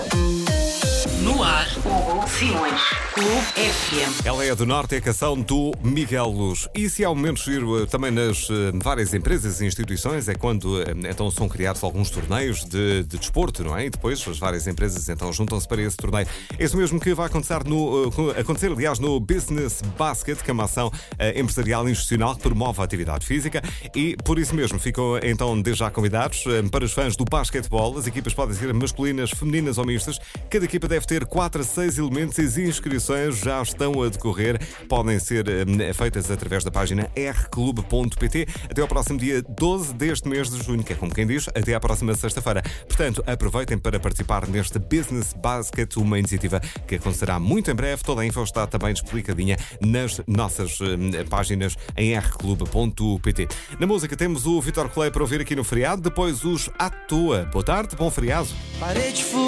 No ar, Hugo Simões, Clube FM. Ela é do Norte, é a canção do Miguel Luz. E se há um momento giro também nas várias empresas e instituições, é quando então são criados alguns torneios de desporto, não é? E depois as várias empresas então juntam-se para esse torneio. É isso mesmo que vai acontecer, aliás, no Business Basket, que é uma ação empresarial e institucional que promove a atividade física, e por isso mesmo ficam então desde já convidados para os fãs do basquetebol. As equipas podem ser masculinas, femininas ou mistas. Cada equipa deve ter 4 a 6 elementos e as inscrições já estão a decorrer. Podem ser feitas através da página rclube.pt até ao próximo dia 12 deste mês de junho, que é como quem diz, até à próxima sexta-feira. Portanto, aproveitem para participar neste Business Basket, uma iniciativa que acontecerá muito em breve. Toda a info está também explicadinha nas nossas páginas em rclube.pt. Na música temos o Vítor Clay para ouvir aqui no feriado, depois os À Toa. Boa tarde, bom feriado.